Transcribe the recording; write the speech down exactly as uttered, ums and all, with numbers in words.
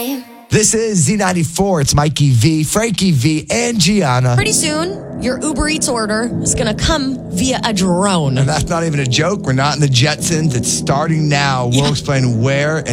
time. This is Z ninety-four. It's Mikey V, Frankie V, and Gianna. Pretty soon, your Uber Eats order is going to come via a drone. And that's not even a joke. We're not in the Jetsons. It's starting now. We'll Yeah. explain where